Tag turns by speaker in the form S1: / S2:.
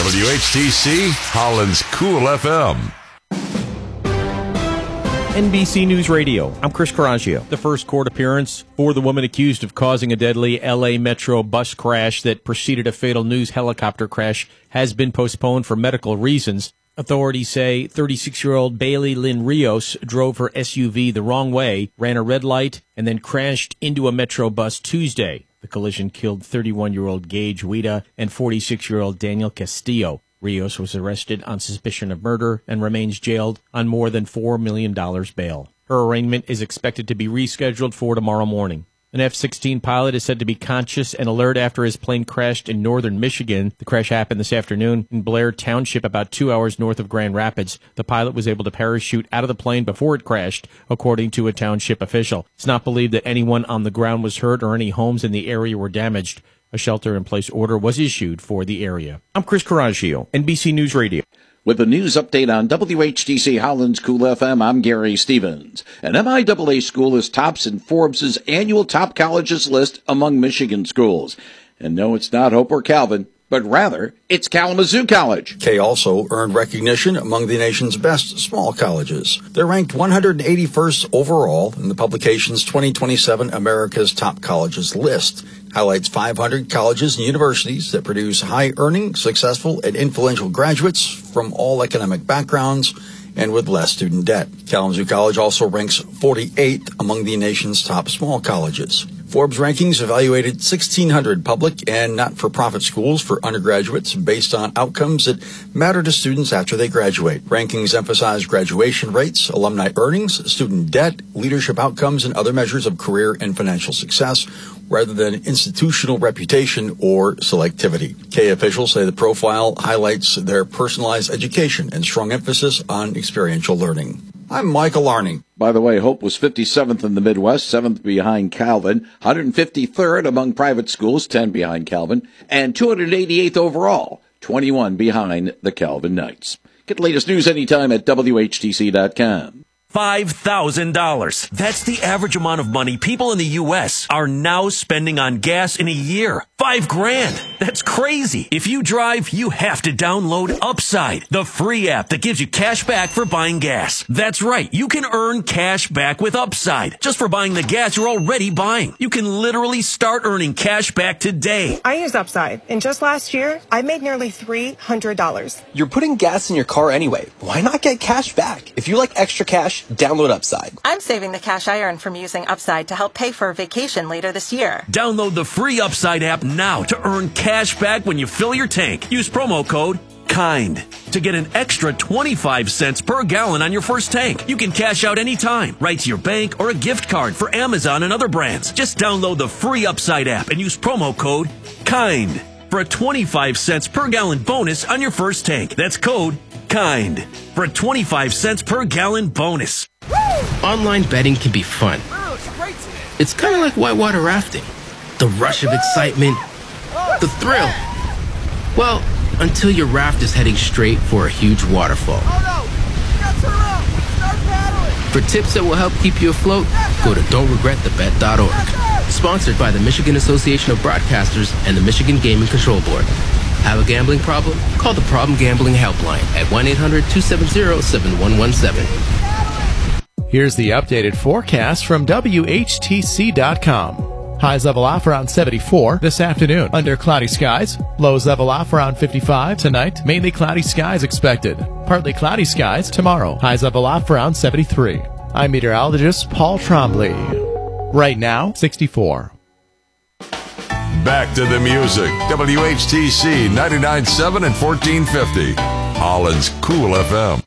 S1: WHTC, Holland's Cool FM.
S2: NBC News Radio. I'm Chris Coraggio. The first court appearance for the woman accused of causing a deadly L.A. Metro bus crash that preceded a fatal news helicopter crash has been postponed for medical reasons. Authorities say 36-year-old Bailey Lynn Rios drove her SUV the wrong way, ran a red light, and then crashed into a Metro bus Tuesday. The collision killed 31-year-old Gage Wida and 46-year-old Daniel Castillo. Rios was arrested on suspicion of murder and remains jailed on more than $4 million bail. Her arraignment is expected to be rescheduled for tomorrow morning. An F-16 pilot is said to be conscious and alert after his plane crashed in northern Michigan. The crash happened this afternoon in Blair Township, about 2 hours north of Grand Rapids. The pilot was able to parachute out of the plane before it crashed, according to a township official. It's not believed that anyone on the ground was hurt or any homes in the area were damaged. A shelter-in-place order was issued for the area. I'm Chris Coraggio, NBC News Radio.
S3: With the news update on WHTC Holland's Cool FM, I'm Gary Stevens. An MIAA school is tops in Forbes' annual top colleges list among Michigan schools. And no, it's not Hope or Calvin, but rather, it's Kalamazoo College.
S4: K also earned recognition among the nation's best small colleges. They're ranked 181st overall in the publication's 2027 America's Top Colleges list. Highlights 500 colleges and universities that produce high-earning, successful, and influential graduates from all economic backgrounds and with less student debt. Kalamazoo College also ranks 48th among the nation's top small colleges. Forbes rankings evaluated 1,600 public and not-for-profit schools for undergraduates based on outcomes that matter to students after they graduate. Rankings emphasize graduation rates, alumni earnings, student debt, leadership outcomes, and other measures of career and financial success, rather than institutional reputation or selectivity. K officials say the profile highlights their personalized education and strong emphasis on experiential learning. I'm Michael Larney.
S3: By the way, Hope was 57th in the Midwest, 7th behind Calvin, 153rd among private schools, 10 behind Calvin, and 288th overall, 21 behind the Calvin Knights. Get the latest news anytime at WHTC.com.
S5: $5,000. That's the average amount of money people in the U.S. are now spending on gas in a year. $5,000. That's crazy. If you drive, you have to download Upside, the free app that gives you cash back for buying gas. That's right. You can earn cash back with Upside just for buying the gas you're already buying. You can literally start earning cash back today.
S6: I use Upside, and just last year, I made nearly $300.
S7: You're putting gas in your car anyway. Why not get cash back? If you like extra cash, download Upside.
S8: I'm saving the cash I earn from using Upside to help pay for a vacation later this year.
S5: Download the free Upside app now to earn cash back when you fill your tank. Use promo code KIND to get an extra 25 cents per gallon on your first tank. You can cash out anytime, right to your bank or a gift card for Amazon and other brands. Just download the free Upside app and use promo code KIND for a 25 cents per gallon bonus on your first tank. That's code KIND for a 25 cents per gallon bonus.
S9: Online betting can be fun. It's kind of like whitewater rafting. The rush of excitement, the thrill. Well, until your raft is heading straight for a huge waterfall. For tips that will help keep you afloat, go to don'tregretthebet.org. Sponsored by the Michigan Association of Broadcasters and the Michigan Gaming Control Board. Have a gambling problem? Call the Problem Gambling Helpline at 1-800-270-7117.
S10: Here's the updated forecast from WHTC.com. Highs level off around 74 this afternoon. Under cloudy skies. Lows level off around 55 tonight. Mainly cloudy skies expected. Partly cloudy skies tomorrow. Highs level off around 73. I'm meteorologist Paul Trombley. Right now, 64.
S1: Back to the music. WHTC 99.7 and 1450. Holland's Cool FM.